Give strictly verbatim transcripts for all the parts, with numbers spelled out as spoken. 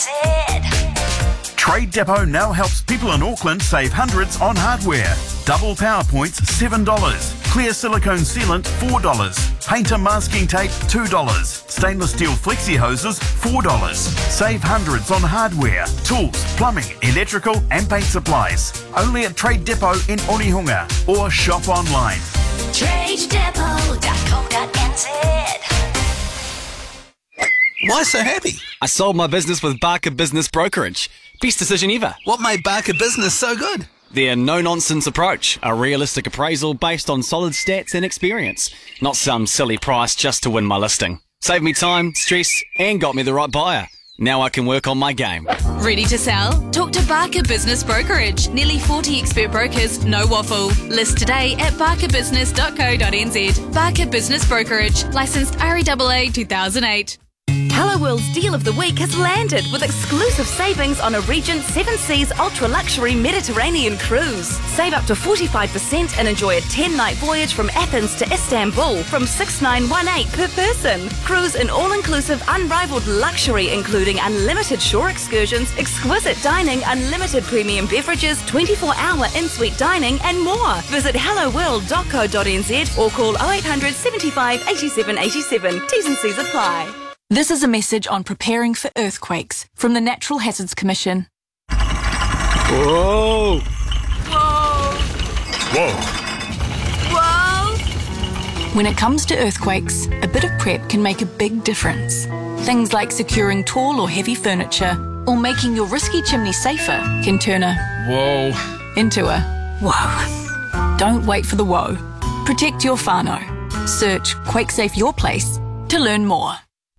Trade Depot now helps people in Auckland save hundreds on hardware. Double power points, seven dollars. Clear silicone sealant, four dollars. Painter masking tape, two dollars. Stainless steel flexi hoses, four dollars. Save hundreds on hardware, tools, plumbing, electrical and paint supplies. Only at Trade Depot in Onehunga or shop online. trade depot dot co dot n z. Why so happy? I sold my business with Barker Business Brokerage. Best decision ever. What made Barker Business so good? Their no-nonsense approach, a realistic appraisal based on solid stats and experience, not some silly price just to win my listing. Saved me time, stress, and got me the right buyer. Now I can work on my game. Ready to sell? Talk to Barker Business Brokerage. Nearly forty expert brokers, no waffle. List today at barker business dot co dot n z. Barker Business Brokerage, licensed R E A A two thousand eight. Hello World's Deal of the Week has landed with exclusive savings on a Regent Seven Seas Ultra Luxury Mediterranean cruise. Save up to forty-five percent and enjoy a ten-night voyage from Athens to Istanbul from six thousand nine hundred eighteen per person. Cruise in all-inclusive unrivaled luxury including unlimited shore excursions, exquisite dining, unlimited premium beverages, twenty-four hour in-suite dining and more. Visit hello world dot co dot n z or call oh eight hundred, seventy-five, eighty-seven, eighty-seven. T's and C's apply. This is a message on preparing for earthquakes from the Natural Hazards Commission. Whoa! Whoa! Whoa! Whoa! When it comes to earthquakes, a bit of prep can make a big difference. Things like securing tall or heavy furniture or making your risky chimney safer can turn a Whoa! into a whoa. Don't wait for the whoa. Protect your whānau. Search QuakeSafe Your Place to learn more.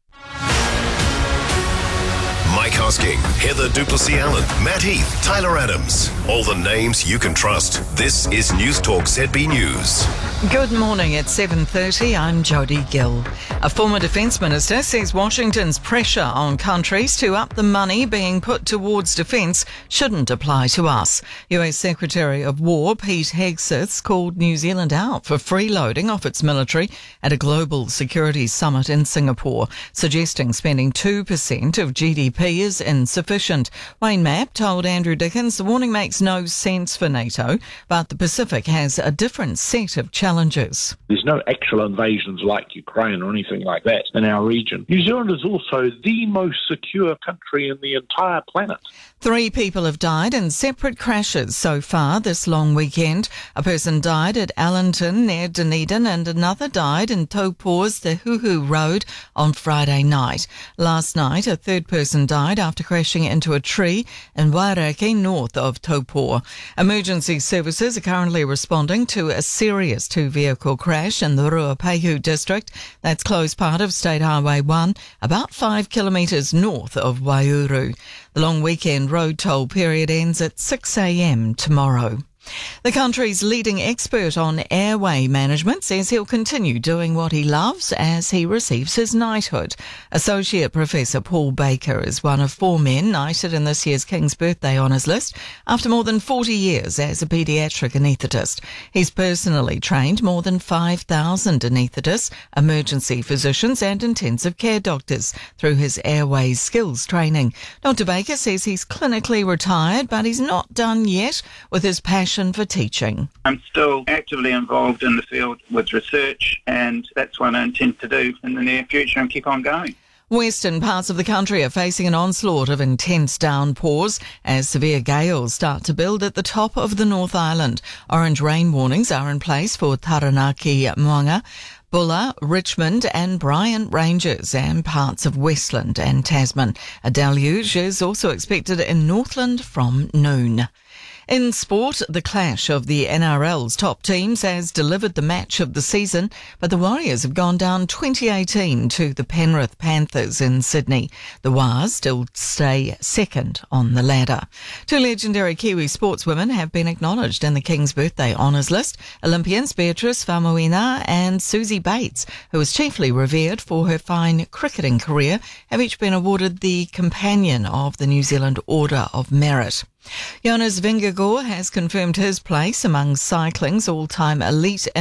Mike Hosking, Heather Duplessis-Allen, Matt Heath, Tyler Adams. All the names you can trust. This is News Talk Z B News. Good morning at seven thirty. I'm Jodie Gill. A former Defence Minister says Washington's pressure on countries to up the money being put towards defence shouldn't apply to us. U S Secretary of War Pete Hegseth called New Zealand out for freeloading off its military at a global security summit in Singapore, suggesting spending two percent of G D P is insufficient. Wayne Mapp told Andrew Dickens the warning makes no sense for NATO, but the Pacific has a different set of challenges. There's no actual invasions like Ukraine or anything like that in our region. New Zealand is also the most secure country in the entire planet. Three people have died in separate crashes so far this long weekend. A person died at Allenton near Dunedin and another died in Taupo's Te Huhu Road on Friday night. Last night, a third person died after crashing into a tree in Waireke, north of Taupo. Emergency services are currently responding to a serious two-vehicle crash in the Ruapehu district. That's close part of State Highway one, about five kilometres north of Waihuru. The long weekend road toll period ends at six a m tomorrow. The country's leading expert on airway management says he'll continue doing what he loves as he receives his knighthood. Associate Professor Paul Baker is one of four men knighted in this year's King's Birthday Honours list after more than forty years as a paediatric anaesthetist. He's personally trained more than five thousand anaesthetists, emergency physicians and intensive care doctors through his airways skills training. Doctor Baker says he's clinically retired, but he's not done yet with his passion for teaching. I'm still actively involved in the field with research, and that's what I intend to do in the near future and keep on going. Western parts of the country are facing an onslaught of intense downpours as severe gales start to build at the top of the North Island. Orange rain warnings are in place for Taranaki, Moanga, Bulla, Richmond and Bryant Ranges and parts of Westland and Tasman. A deluge is also expected in Northland from noon. In sport, the clash of the N R L's top teams has delivered the match of the season, but the Warriors have gone down twenty eighteen to the Penrith Panthers in Sydney. The Wars still stay second on the ladder. Two legendary Kiwi sportswomen have been acknowledged in the King's Birthday Honours list. Olympians Beatrice Faumuina and Susie Bates, who is chiefly revered for her fine cricketing career, have each been awarded the Companion of the New Zealand Order of Merit. Jonas Vingegaard has confirmed his place among cycling's all-time elite